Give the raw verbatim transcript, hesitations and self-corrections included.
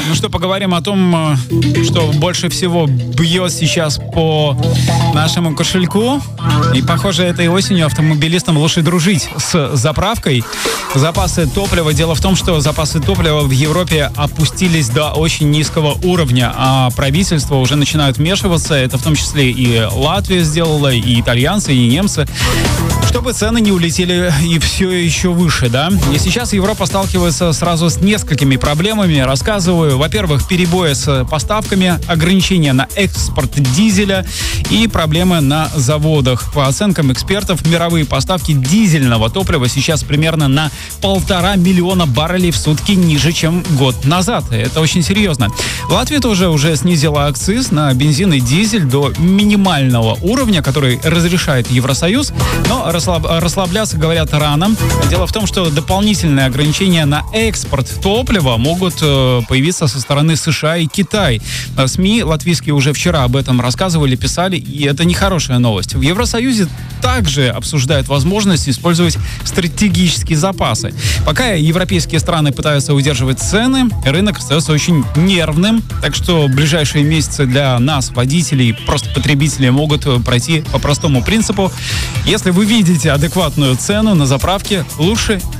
Ну что, поговорим о том, что больше всего бьет сейчас по нашему кошельку. И, похоже, этой осенью автомобилистам лучше дружить с заправкой. Запасы топлива. Дело в том, что запасы топлива в Европе опустились до очень низкого уровня, а правительства уже начинают вмешиваться. Это в том числе и Латвия сделала, и итальянцы, и немцы, чтобы цены не улетели и все еще выше, да. И сейчас Европа сталкивается сразу с несколькими проблемами. Рассказываю. Во-первых, перебои с поставками, ограничения на экспорт дизеля и проблемы на заводах. По оценкам экспертов, мировые поставки дизельного топлива сейчас примерно на полтора миллиона баррелей в сутки ниже, чем год назад. Это очень серьезно. Латвия тоже уже снизила акциз на бензин и дизель до минимального уровня, который разрешает Евросоюз, но расслаб... расслабляться, говорят, рано. Дело в том, что дополнительные ограничения на экспорт топлива могут э, появиться со стороны США и Китая. СМИ латвийские уже вчера об этом рассказывали, писали, и это нехорошая новость. В Евросоюзе также обсуждают возможность использовать стратегические запасы. Пока европейские страны пытаются удерживать цены, рынок остается очень нервным, так что ближайшие месяцы для нас, водителей, просто потребителей, могут пройти по простому принципу. Если вы видите адекватную цену на заправке, лучше